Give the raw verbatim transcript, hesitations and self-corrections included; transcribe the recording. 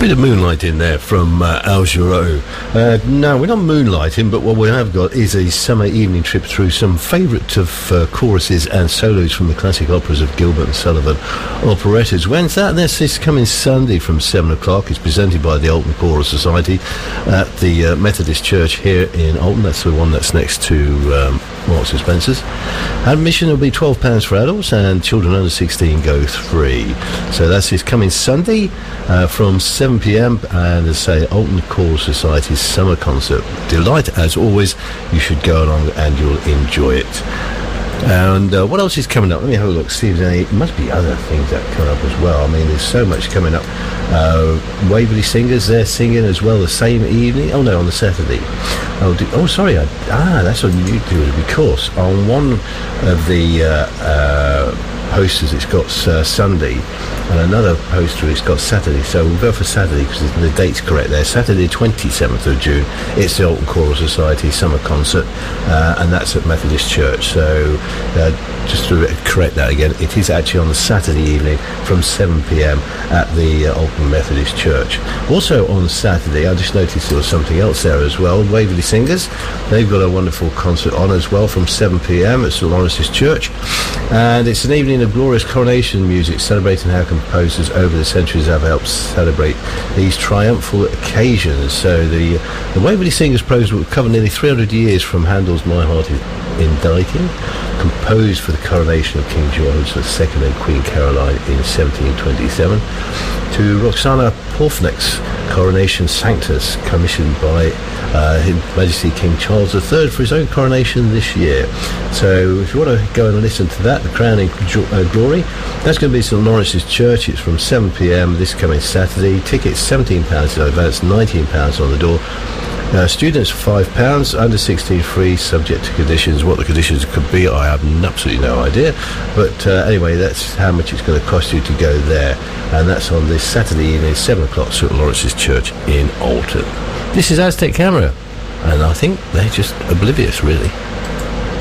Bit of moonlighting there from uh, Al Jarreau. Uh, no, we're not moonlighting, but what we have got is a summer evening trip through some favourite of uh, choruses and solos from the classic operas of Gilbert and Sullivan operettas. When's that? This is coming Sunday from seven o'clock. It's presented by the Alton Choral Society at the uh, Methodist Church here in Alton. That's the one that's next to um, Marks and Spencer's. Admission will be twelve pounds for adults, and children under sixteen go free. So that's this coming Sunday uh, from seven p m, and as I say, Alton Choral Society's summer concert. Delight, as always. You should go along and you'll enjoy it. And uh, what else is coming up? Let me have a look, see if there's any. There must be other things that come up as well. I mean, there's so much coming up. Uh, Waverley Singers, they're singing as well the same evening. Oh no, on the Saturday. Oh, do, oh sorry. I, ah, that's on YouTube, because on one of the uh, uh, posters it's got uh, Sunday, and another poster it's got Saturday. So we'll go for Saturday because the date's correct there. Saturday twenty-seventh of June, it's the Alton Choral Society summer concert, uh, and that's at Methodist Church. So uh, just to correct that again, it is actually on the Saturday evening from seven p m at the uh, Alton Methodist Church. Also on Saturday, I just noticed there was something else there as well. Waverley Singers, they've got a wonderful concert on as well from seven p m at St Lawrence's Church, and it's an evening of glorious coronation music celebrating how composers over the centuries have helped celebrate these triumphal occasions. So the the Waverley Singers prose will cover nearly three hundred years from Handel's My Heart is Inditing, composed for the coronation of King George the Second and Queen Caroline in seventeen twenty-seven, to Roxana Porfnick's Coronation Sanctus, commissioned by uh, His Majesty King Charles the Third for his own coronation this year. So if you want to go and listen to that, the crowning uh, glory, that's going to be St Lawrence's Church. It's from seven p m this coming Saturday. Tickets seventeen pounds in advance, nineteen pounds on the door. Uh, students five pounds, under sixteen free, subject to conditions. What the conditions could be, I have absolutely no idea. But uh, anyway, that's how much it's going to cost you to go there. And that's on this Saturday evening, seven o'clock, St Lawrence's Church in Alton. This is Aztec Camera, and I think they're just oblivious, really.